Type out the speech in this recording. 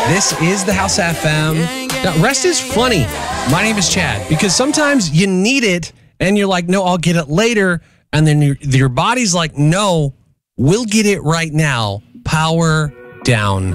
This is the House FM. Now, rest is funny. My name is Chad, because sometimes you need it and you're like, no, I'll get it later. And then your body's like, no, we'll get it right now. Power down.